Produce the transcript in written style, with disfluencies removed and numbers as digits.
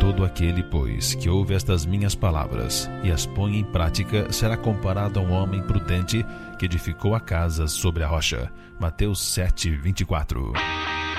Todo aquele, pois, que ouve estas minhas palavras e as põe em prática, será comparado a um homem prudente que edificou a casa sobre a rocha. Mateus 7:24.